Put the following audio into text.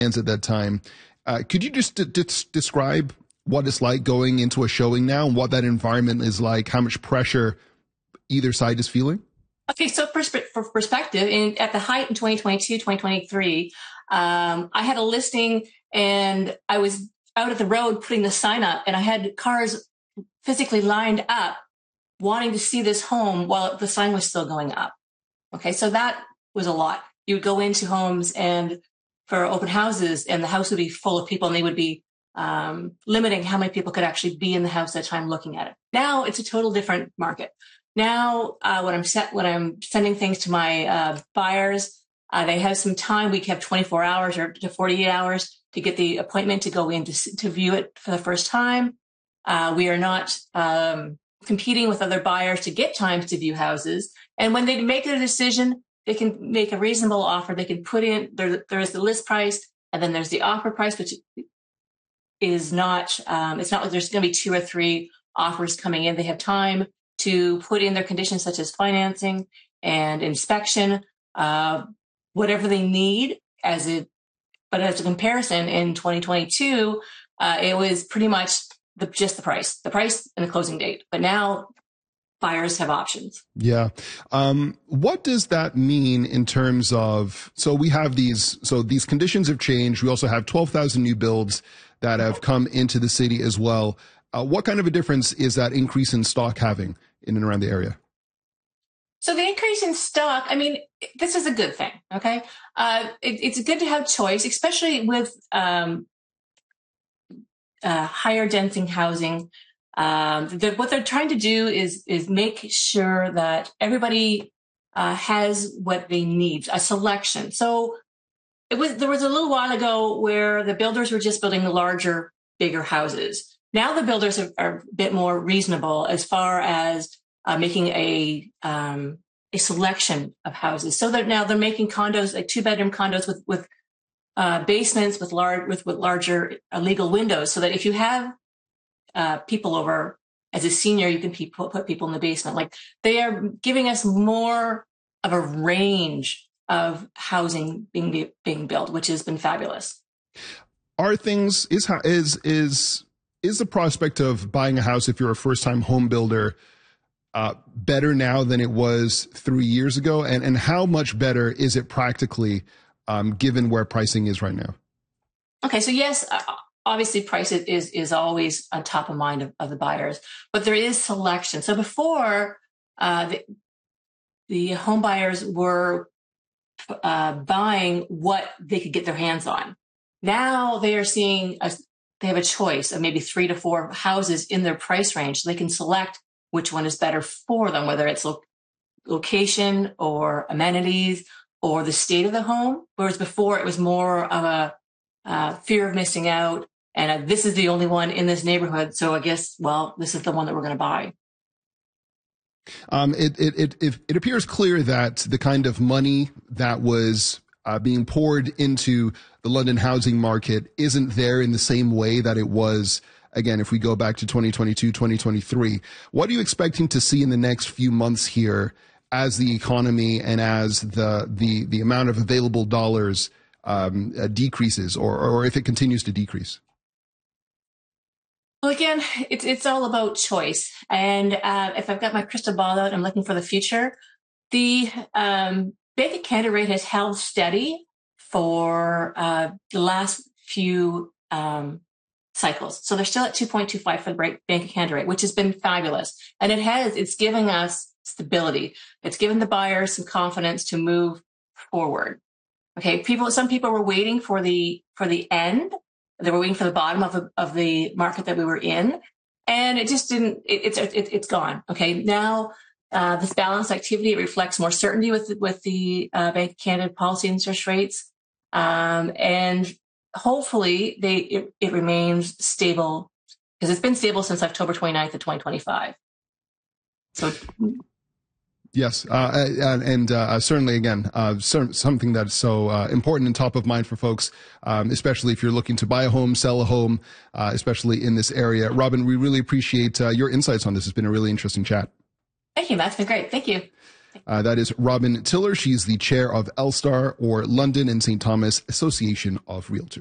at that time. Could you just describe what it's like going into a showing now and what that environment is like, how much pressure either side is feeling? Okay, so for perspective, at the height in 2022, 2023, I had a listing and I was out at the road putting the sign up, and I had cars physically lined up wanting to see this home while the sign was still going up. Okay, so that was a lot. You would go into homes and for open houses, and the house would be full of people, and they would be limiting how many people could actually be in the house at a time looking at it. Now it's a total different market. Now, when I'm sending things to my buyers, they have some time. We have 24 hours or to 48 hours to get the appointment to go in to view it for the first time. We are not competing with other buyers to get times to view houses. And when they make their decision, they can make a reasonable offer. They can put in, there is the list price, and then there's the offer price, which is not, it's not like there's going to be 2 or 3 offers coming in. They have time to put in their conditions such as financing and inspection, whatever they need but as a comparison in 2022, it was pretty much just the price and the closing date. But now buyers have options. Yeah. What does that mean in terms of, so these conditions have changed. We also have 12,000 new builds that have come into the city as well. What kind of a difference is that increase in stock having in and around the area? So the increase in stock, I mean, this is a good thing, okay? It's good to have choice, especially with higher density housing. What they're trying to do is make sure that everybody has what they need, a selection. So there was a little while ago where the builders were just building the larger, bigger houses. Now the builders are a bit more reasonable as far as making a selection of houses. So that now they're making condos, like 2-bedroom condos with basements with larger legal windows, so that if you have people over as a senior, you can put people in the basement. Like, they are giving us more of a range of housing being built, which has been fabulous. Is the prospect of buying a house if you're a first-time home builder better now than it was 3 years ago? And how much better is it practically, given where pricing is right now? Okay, so yes, obviously price is always on top of mind of the buyers, but there is selection. So before, the home buyers were buying what they could get their hands on. Now they are seeing they have a choice of maybe 3 to 4 houses in their price range. So they can select which one is better for them, whether it's location or amenities or the state of the home. Whereas before it was more of a fear of missing out, and this is the only one in this neighborhood, so I guess, well, this is the one that we're going to buy. It appears clear that the kind of money that was being poured into the London housing market isn't there in the same way that it was, again, if we go back to 2022, 2023. What are you expecting to see in the next few months here as the economy and as the amount of available dollars decreases, or if it continues to decrease? Well, again, it's all about choice. And if I've got my crystal ball out, I'm looking for the future. The Bank of Canada rate has held steady for the last few cycles. So they're still at 2.25 for the Bank of Canada rate, which has been fabulous. And it's giving us stability. It's given the buyers some confidence to move forward. Okay, some people were waiting for the end. They were waiting for the bottom of the market that we were in, and it just didn't. It's gone. Okay, now this balanced activity, it reflects more certainty with the Bank of Canada policy interest rates, and hopefully it remains stable, because it's been stable since October 29th of 2025. So. Yes, and certainly, again, something that's so important and top of mind for folks, especially if you're looking to buy a home, sell a home, especially in this area. Robin, we really appreciate your insights on this. It's been a really interesting chat. Thank you, Matt. It's been great. Thank you. That is Robin Tiller. She's the chair of LSTAR, or London and St. Thomas Association of Realtors.